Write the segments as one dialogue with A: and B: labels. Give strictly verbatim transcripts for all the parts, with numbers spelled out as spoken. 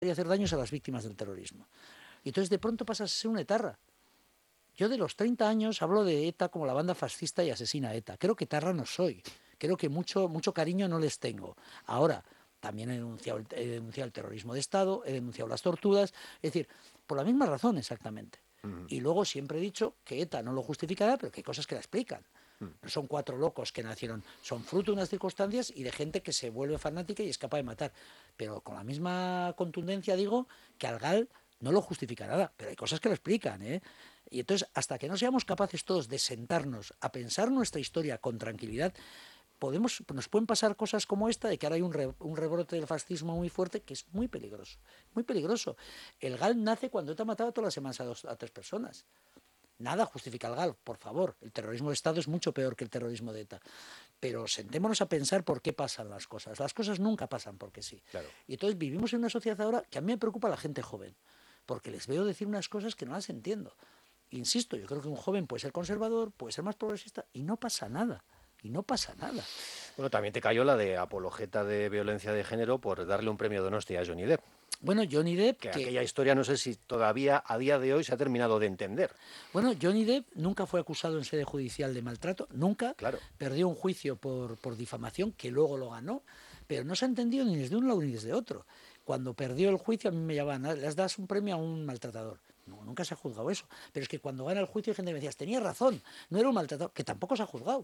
A: hacer daños a las víctimas del terrorismo. Y entonces de pronto pasas a ser un etarra. Yo de los treinta años hablo de ETA como la banda fascista y asesina a ETA. Creo que etarra no soy. Creo que mucho, mucho cariño no les tengo. Ahora, también he denunciado, el, he denunciado el terrorismo de Estado, he denunciado las torturas, es decir, por la misma razón exactamente. Uh-huh. Y luego siempre he dicho que ETA no lo justificará, pero que hay cosas que la explican. No son cuatro locos que nacieron, son fruto de unas circunstancias y de gente que se vuelve fanática y es capaz de matar. Pero con la misma contundencia digo que al GAL no lo justifica nada, pero hay cosas que lo explican, ¿eh? Y entonces, hasta que no seamos capaces todos de sentarnos a pensar nuestra historia con tranquilidad, podemos, nos pueden pasar cosas como esta, de que ahora hay un, re, un rebrote del fascismo muy fuerte, que es muy peligroso, muy peligroso. El GAL nace cuando ETA mataba todas las semanas a, dos, a tres personas. Nada justifica el GAL, por favor. El terrorismo de Estado es mucho peor que el terrorismo de ETA. Pero sentémonos a pensar por qué pasan las cosas. Las cosas nunca pasan porque sí.
B: Claro.
A: Y entonces vivimos en una sociedad ahora que a mí me preocupa la gente joven, porque les veo decir unas cosas que no las entiendo. Insisto, yo creo que un joven puede ser conservador, puede ser más progresista y no pasa nada. Y no pasa nada.
B: Bueno, también te cayó la de apologeta de violencia de género por darle un premio Donosti a Johnny Depp.
A: Bueno, Johnny Depp...
B: Que,
A: que
B: aquella historia no sé si todavía a día de hoy se ha terminado de entender.
A: Bueno, Johnny Depp nunca fue acusado en sede judicial de maltrato, nunca.
B: Claro.
A: Perdió un juicio por, por difamación, que luego lo ganó, pero no se ha entendido ni desde un lado ni desde otro. Cuando perdió el juicio a mí me llamaban, ¿les das un premio a un maltratador? No, nunca se ha juzgado eso. Pero es que cuando gana el juicio hay gente que me decía, tenía razón, no era un maltratador, que tampoco se ha juzgado.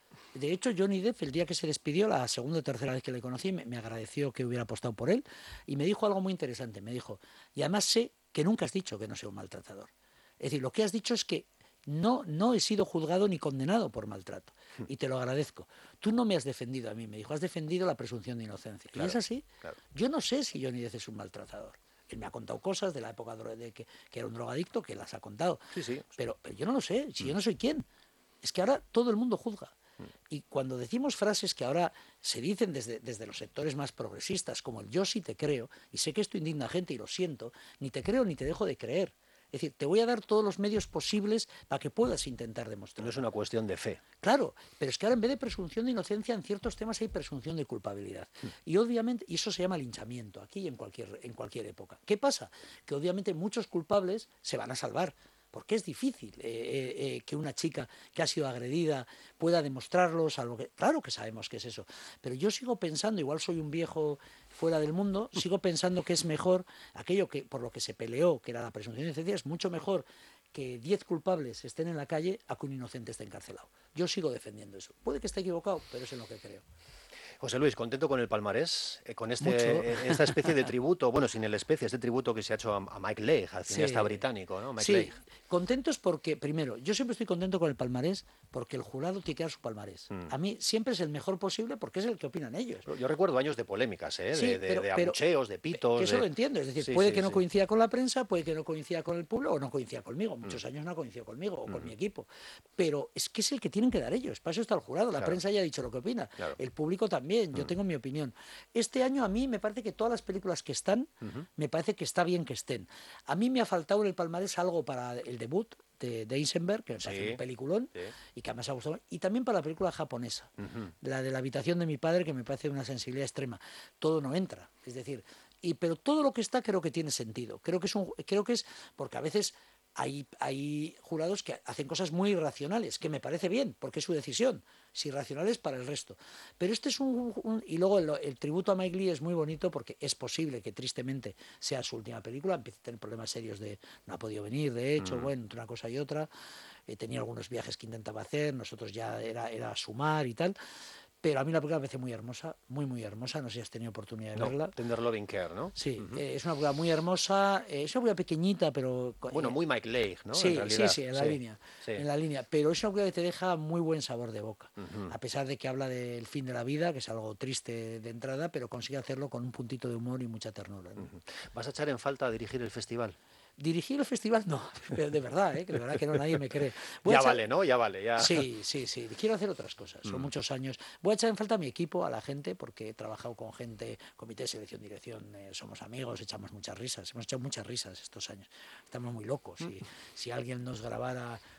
A: De hecho, Johnny Depp, el día que se despidió, la segunda o tercera vez que le conocí, me, me agradeció que hubiera apostado por él y me dijo algo muy interesante. Me dijo, y además sé que nunca has dicho que no sea un maltratador. Es decir, lo que has dicho es que no, no he sido juzgado ni condenado por maltrato. Y te lo agradezco. Tú no me has defendido a mí, me dijo, has defendido la presunción de inocencia.
B: Claro,
A: y es así.
B: Claro.
A: Yo no sé si Johnny Depp es un maltratador. Él me ha contado cosas de la época de que, que era un drogadicto, que las ha contado.
B: Sí, sí.
A: Pero, pero yo no lo sé, si mm. yo no soy quién. Es que ahora todo el mundo juzga. Y cuando decimos frases que ahora se dicen desde, desde los sectores más progresistas, como el yo sí te creo, y sé que esto indigna a gente y lo siento, ni te creo ni te dejo de creer. Es decir, te voy a dar todos los medios posibles para que puedas intentar demostrar.
B: No es una cuestión de fe.
A: Claro, pero es que ahora en vez de presunción de inocencia, en ciertos temas hay presunción de culpabilidad. Y obviamente, y eso se llama linchamiento, aquí y en cualquier, en cualquier época. ¿Qué pasa? Que obviamente muchos culpables se van a salvar. Porque es difícil eh, eh, que una chica que ha sido agredida pueda demostrarlo, salvo que... Claro que sabemos que es eso, pero yo sigo pensando, igual soy un viejo fuera del mundo, sigo pensando que es mejor aquello que por lo que se peleó, que era la presunción de inocencia, es mucho mejor que diez culpables estén en la calle a que un inocente esté encarcelado. Yo sigo defendiendo eso. Puede que esté equivocado, pero es en lo que creo.
B: José Luis, ¿contento con el palmarés? Eh, con este, eh, esta especie de tributo, bueno, sin el especie, este tributo que se ha hecho a, a Mike Leigh, al cineasta sí. británico, ¿no? Mike
A: sí,
B: Leigh.
A: Contentos porque, primero, yo siempre estoy contento con el palmarés porque el jurado tiene que dar su palmarés. Mm. A mí siempre es el mejor posible porque es el que opinan ellos.
B: Yo recuerdo años de polémicas, ¿eh? Sí, de, de, pero, de abucheos, de pitos.
A: Que eso
B: de...
A: lo entiendo, es decir, sí, puede sí, que no sí. coincida con la prensa, puede que no coincida con el pueblo o no coincida conmigo. Muchos mm. años no ha coincidido conmigo o mm. con mi equipo. Pero es que es el que tienen que dar ellos. Para eso está el jurado. La claro. prensa ya ha dicho lo que opina. Claro. El público también. Yo mm. tengo mi opinión. Este año a mí me parece que todas las películas que están, uh-huh. me parece que está bien que estén. A mí me ha faltado en el palmarés algo para el debut de, de Eisenberg, que me parece sí. un peliculón sí. y que además ha gustado. Y también para la película japonesa, uh-huh. la de la habitación de mi padre, que me parece de una sensibilidad extrema. Todo no entra. Es decir, y, pero todo lo que está creo que tiene sentido. Creo que es, un, creo que es porque a veces... Hay, hay jurados que hacen cosas muy irracionales, que me parece bien, porque es su decisión, si irracionales para el resto. Pero este es un... un y luego el, el tributo a Mike Leigh es muy bonito porque es posible que tristemente sea su última película, empiece a tener problemas serios de... No ha podido venir, de hecho, mm. bueno, entre una cosa y otra. Eh, tenía algunos viajes que intentaba hacer, nosotros ya era, era sumar y tal. Pero a mí la película me parece muy hermosa, muy, muy hermosa. No sé si has tenido oportunidad de
B: no,
A: verla.
B: Tender Loving Care, ¿no?
A: Sí, uh-huh. eh, es una película muy hermosa. Eh, es una película pequeñita, pero...
B: Bueno,
A: eh,
B: muy Mike Leigh, ¿no?
A: Sí,
B: en
A: sí, sí, en la
B: sí,
A: línea.
B: Sí.
A: En la línea. Pero es una película que te deja muy buen sabor de boca.
B: Uh-huh.
A: A pesar de que habla del fin de la vida, que es algo triste de entrada, pero consigue hacerlo con un puntito de humor y mucha ternura, ¿no?
B: Uh-huh. ¿Vas a echar en falta a dirigir el festival?
A: Dirigir el festival, no, pero de verdad, ¿eh? que de verdad que no, nadie me cree.
B: Voy ya echar... vale, ¿no? Ya vale, ya.
A: Sí, sí, sí, quiero hacer otras cosas, son mm. muchos años. Voy a echar en falta a mi equipo, a la gente, porque he trabajado con gente, comité de selección, dirección, eh, somos amigos, echamos muchas risas, hemos echado muchas risas estos años. Estamos muy locos, mm. si, si alguien nos grabara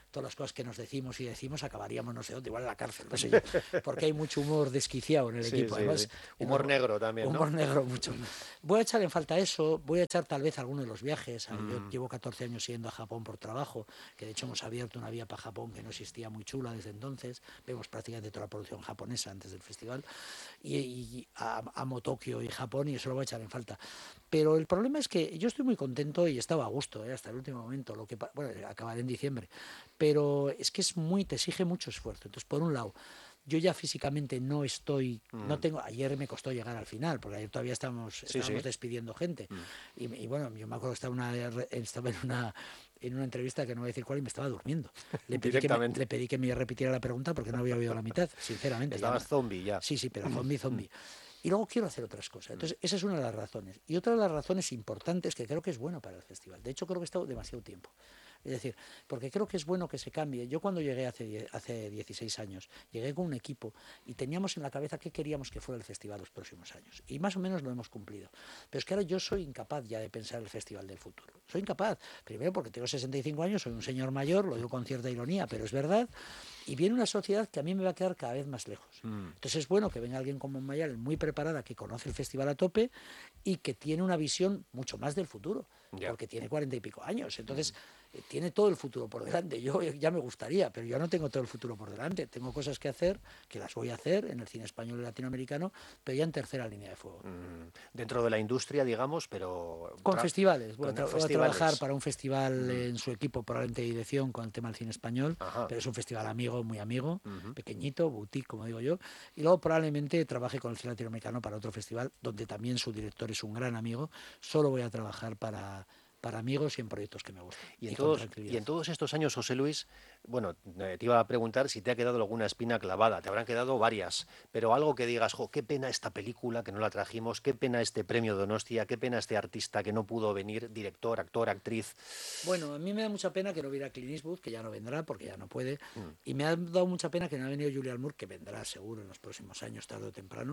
A: todas las cosas que nos decimos y decimos acabaríamos no sé dónde, igual en la cárcel, no sé yo, porque hay mucho humor desquiciado en el
B: sí,
A: equipo.
B: Sí,
A: Además,
B: sí. Humor
A: el,
B: negro también,
A: humor
B: ¿no?
A: negro mucho. Voy a echar en falta eso, voy a echar tal vez alguno de los viajes.
B: Mm.
A: Yo llevo catorce años yendo a Japón por trabajo, que de hecho hemos abierto una vía para Japón que no existía, muy chula desde entonces. Vemos prácticamente toda la producción japonesa antes del festival. Y, y amo Tokio y Japón y eso lo voy a echar en falta. Pero el problema es que yo estoy muy contento y estaba a gusto ¿eh? hasta el último momento, lo que bueno, acabaré en diciembre, pero es que es muy, te exige mucho esfuerzo. Entonces, por un lado, yo ya físicamente no estoy, mm. no tengo, ayer me costó llegar al final, porque ayer todavía estábamos, estábamos sí, sí. despidiendo gente. Mm. Y, y bueno, yo me acuerdo que estaba, una, estaba en una en una entrevista que no voy a decir cuál y me estaba durmiendo. Le pedí, que me, le pedí que me repitiera la pregunta porque no había oído la mitad, sinceramente.
B: Estabas zombie ya.
A: Sí, sí, pero zombie, zombie. Y luego quiero hacer otras cosas. Entonces, esa es una de las razones. Y otra de las razones importantes que creo que es bueno para el festival. De hecho, creo que he estado demasiado tiempo. Es decir, porque creo que es bueno que se cambie. Yo cuando llegué hace, hace dieciséis años, llegué con un equipo y teníamos en la cabeza qué queríamos que fuera el festival los próximos años. Y más o menos lo hemos cumplido. Pero es que ahora yo soy incapaz ya de pensar el festival del futuro. Soy incapaz. Primero porque tengo sesenta y cinco años, soy un señor mayor, lo digo con cierta ironía, pero es verdad. Y viene una sociedad que a mí me va a quedar cada vez más lejos. Mm. Entonces es bueno que venga alguien como Mayal, muy preparada, que conoce el festival a tope y que tiene una visión mucho más del futuro, yeah. porque tiene cuarenta y pico años. Entonces mm. eh, tiene todo el futuro por delante. Yo ya me gustaría, pero yo no tengo todo el futuro por delante. Tengo cosas que hacer, que las voy a hacer en el cine español y latinoamericano, pero ya en tercera línea de fuego.
B: Mm. Dentro de la industria, digamos, pero...
A: Con festivales. Voy, con a, tra festivales. voy a trabajar para un festival mm. en su equipo, probablemente de dirección, con el tema del cine español, Ajá. pero es un festival amigo, muy amigo, uh-huh. pequeñito, boutique, como digo yo, y luego probablemente trabaje con el cine latinoamericano para otro festival, donde también su director es un gran amigo. Solo voy a trabajar para... para amigos y en proyectos que me gustan.
B: Y en, y, todos, y en todos estos años, José Luis, bueno, te iba a preguntar si te ha quedado alguna espina clavada, te habrán quedado varias, pero algo que digas, jo, qué pena esta película que no la trajimos, qué pena este premio Donostia, qué pena este artista que no pudo venir, director, actor, actriz.
A: Bueno, a mí me da mucha pena que no viera Clint Eastwood, que ya no vendrá porque ya no puede, mm. y me ha dado mucha pena que no ha venido Julianne Moore, que vendrá seguro en los próximos años, tarde o temprano,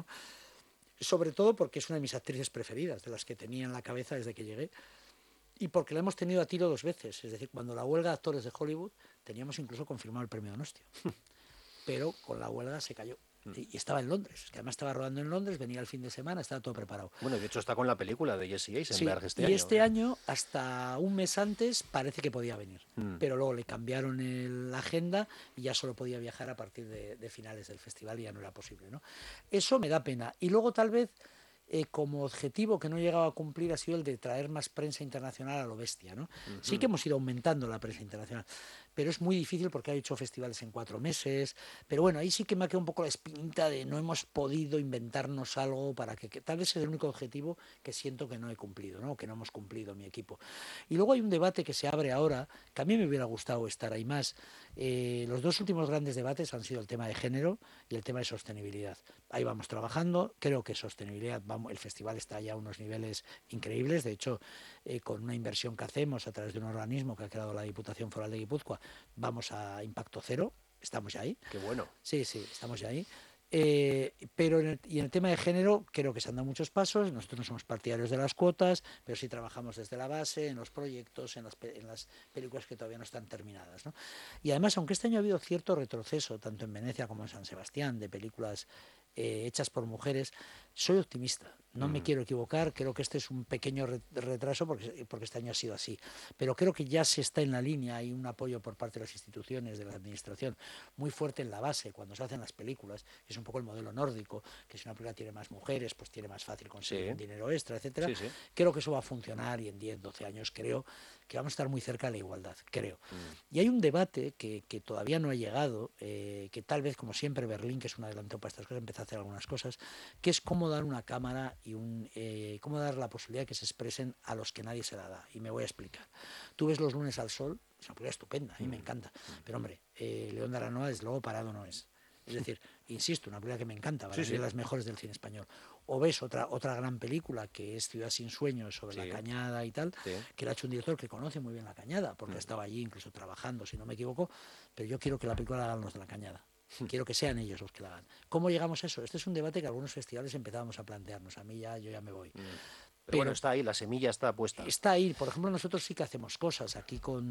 A: sobre todo porque es una de mis actrices preferidas, de las que tenía en la cabeza desde que llegué. Y porque la hemos tenido a tiro dos veces. Es decir, cuando la huelga de actores de Hollywood teníamos incluso confirmado el premio Donostia. Pero con la huelga se cayó. Y estaba en Londres, que además estaba rodando en Londres, venía el fin de semana, estaba todo preparado.
B: Bueno, de hecho está con la película de Jesse Eisenberg
A: sí,
B: este
A: y
B: año.
A: Y este año, hasta un mes antes, parece que podía venir. Mm. Pero luego le cambiaron el, la agenda y ya solo podía viajar a partir de, de finales del festival y ya no era posible, ¿no? Eso me da pena. Y luego tal vez... Eh, como objetivo que no he llegado a cumplir ha sido el de traer más prensa internacional a lo bestia, ¿no? Uh-huh. Sí que hemos ido aumentando la prensa internacional, pero es muy difícil porque ha hecho festivales en cuatro meses, pero bueno, ahí sí que me ha quedado un poco la espinita de no hemos podido inventarnos algo para que, que tal vez es el único objetivo que siento que no he cumplido, ¿no? Que no hemos cumplido mi equipo. Y luego hay un debate que se abre ahora, que a mí me hubiera gustado estar ahí más. Eh, los dos últimos grandes debates han sido el tema de género y el tema de sostenibilidad. Ahí vamos trabajando, creo que sostenibilidad, vamos, el festival está ya a unos niveles increíbles, de hecho, eh, con una inversión que hacemos a través de un organismo que ha creado la Diputación Foral de Guipúzcoa, vamos a impacto cero, estamos ya ahí.
B: Qué bueno.
A: Sí, sí, estamos ya ahí. Eh, pero en el, y en el tema de género creo que se han dado muchos pasos. Nosotros no somos partidarios de las cuotas, pero sí trabajamos desde la base, en los proyectos, en las, en las películas que todavía no están terminadas, ¿no? Y además, aunque este año ha habido cierto retroceso, tanto en Venecia como en San Sebastián, de películas eh, hechas por mujeres, soy optimista. No mm. me quiero equivocar, creo que este es un pequeño retraso porque, porque este año ha sido así. Pero creo que ya se está en la línea, hay un apoyo por parte de las instituciones, de la administración, muy fuerte en la base, cuando se hacen las películas, que es un poco el modelo nórdico, que si una película tiene más mujeres, pues tiene más fácil conseguir sí. un dinero extra, etcétera. Sí, sí. Creo que eso va a funcionar y en diez, doce años creo que vamos a estar muy cerca de la igualdad, creo. Mm. Y hay un debate que, que todavía no ha llegado, eh, que tal vez, como siempre, Berlín, que es un adelantado para estas cosas, empieza a hacer algunas cosas, que es cómo dar una cámara y un, eh, cómo dar la posibilidad de que se expresen a los que nadie se la da. Y me voy a explicar. Tú ves Los lunes al sol, es una película estupenda, a mí mm. me encanta. Pero hombre, eh, León de Aranoa, desde luego, parado no es. Es decir, insisto, una película que me encanta, para sí, sí. de las mejores del cine español. O ves otra otra gran película que es Ciudad sin sueños, sobre sí. la Cañada y tal, sí. que la ha hecho un director que conoce muy bien la Cañada, porque mm. estaba allí incluso trabajando, si no me equivoco, pero yo quiero que la película la hagan los de la Cañada. Quiero que sean ellos los que la hagan. ¿Cómo llegamos a eso? Este es un debate que algunos festivales empezábamos a plantearnos. A mí ya, yo ya me voy. Mm.
B: Pero, Pero bueno, está ahí, la semilla está puesta.
A: Está ahí. Por ejemplo, nosotros sí que hacemos cosas. Aquí con,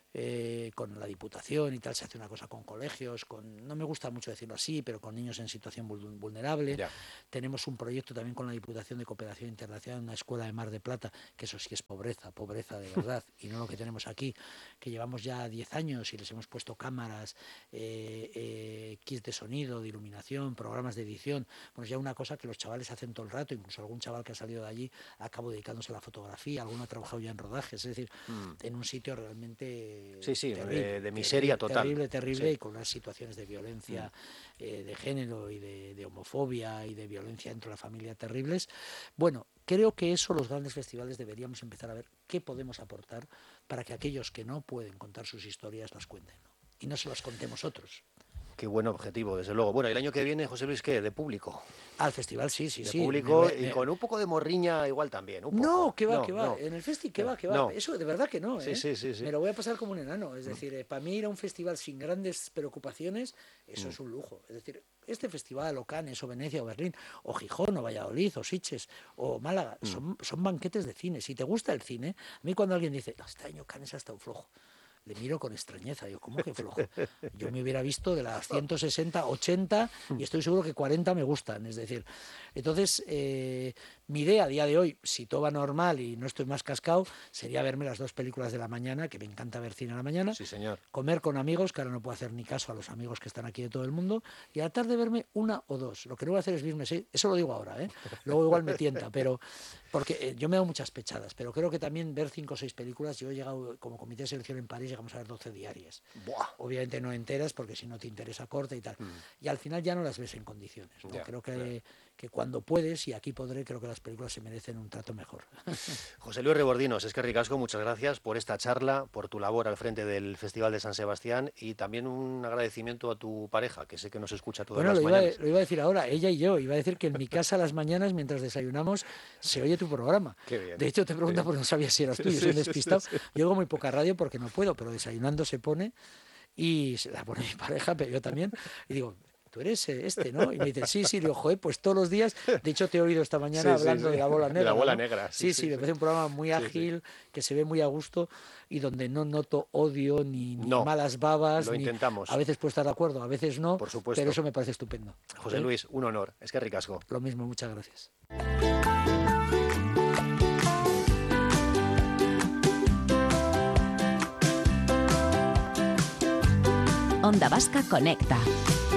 A: eh, con la Diputación y tal, se hace una cosa con colegios, con, no me gusta mucho decirlo así, pero con niños en situación vulnerable. Ya. Tenemos un proyecto también con la Diputación de Cooperación Internacional, una escuela de Mar de Plata, que eso sí es pobreza, pobreza de verdad, y no lo que tenemos aquí, que llevamos ya diez años y les hemos puesto cámaras, eh, eh, kits de sonido, de iluminación, programas de edición. Bueno, es ya una cosa que los chavales hacen todo el rato, incluso algún chaval que ha salido de allí acabó dedicándose a la fotografía, alguno ha trabajado ya en rodajes, es decir, mm. en un sitio realmente
B: sí, sí,
A: terrible,
B: de, de miseria
A: terrible,
B: total.
A: Terrible, terrible,
B: sí.
A: Y con unas situaciones de violencia mm. eh, de género y de, de homofobia y de violencia dentro de la familia terribles. Bueno, creo que eso los grandes festivales deberíamos empezar a ver qué podemos aportar para que aquellos que no pueden contar sus historias las cuenten, ¿no? Y no se las contemos otros.
B: Qué buen objetivo, desde luego. Bueno, el año que viene, José Luis, ¿qué? ¿De público?
A: Al festival, sí, sí,
B: de
A: sí.
B: De público
A: me,
B: y
A: me...
B: con un poco de morriña igual también. Un poco.
A: No, que va,
B: no,
A: que va.
B: No.
A: En el festival, que va, que va.
B: No.
A: Eso de verdad que no, ¿eh?
B: Sí, sí, sí, sí.
A: Me lo voy a pasar como un enano. Es decir, eh, para mí ir a un festival sin grandes preocupaciones, eso mm. es un lujo. Es decir, este festival, o Cannes, o Venecia, o Berlín, o Gijón, o Valladolid, o Sitges, o Málaga, mm. son, son banquetes de cine. Si te gusta el cine, a mí cuando alguien dice, este año Cannes ha estado flojo, le miro con extrañeza, digo, ¿cómo que flojo? Yo me hubiera visto de las ciento sesenta, ochenta y estoy seguro que cuarenta me gustan, es decir, entonces eh, mi idea a día de hoy, si todo va normal y no estoy más cascado, sería verme las dos películas de la mañana, que me encanta ver cine a la mañana,
B: sí, señor.
A: Comer con amigos, que ahora no puedo hacer ni caso a los amigos que están aquí de todo el mundo, y a la tarde verme una o dos. Lo que no voy a hacer es verme seis, eso lo digo ahora, ¿eh? Luego igual me tienta, pero porque eh, yo me hago muchas pechadas, pero creo que también ver cinco o seis películas, yo he llegado como comité de selección en París, llegamos a ver doce diarias.
B: Buah.
A: Obviamente no enteras, porque si no te interesa corta y tal. Mm. Y al final ya no las ves en condiciones, ¿no? Yeah, creo que, yeah. que cuando puedes, y aquí podré, creo que las películas se merecen un trato mejor.
B: José Luis Rebordinos, es que ricasco, muchas gracias por esta charla, por tu labor al frente del Festival de San Sebastián y también un agradecimiento a tu pareja, que sé que nos escucha todas
A: bueno,
B: las
A: lo
B: mañanas.
A: Iba, lo iba a decir ahora, ella y yo, iba a decir que en mi casa a las mañanas, mientras desayunamos, se oye tu programa.
B: Qué bien.
A: De hecho, te pregunta porque no sabía si eras tú, yo soy un despistado. Yo oigo muy poca radio porque no puedo, pero desayunando se pone y se la pone mi pareja, pero yo también, y digo, tú eres este, ¿no? Y me dice, sí, sí, digo, joder, pues todos los días, de hecho te he oído esta mañana sí, hablando sí, sí. de La Bola Negra.
B: De La Bola
A: ¿no?
B: Negra.
A: Sí, sí, sí, sí, me parece un programa muy ágil, sí, sí. que se ve muy a gusto y donde no noto odio ni, ni
B: no,
A: malas babas.
B: Lo
A: ni,
B: intentamos.
A: A veces puedo estar de acuerdo, a veces no,
B: por supuesto.
A: Pero eso me parece estupendo.
B: José ¿Eh? Luis, un honor, es que ricasco.
A: Lo mismo, muchas gracias.
C: Onda Vasca Conecta.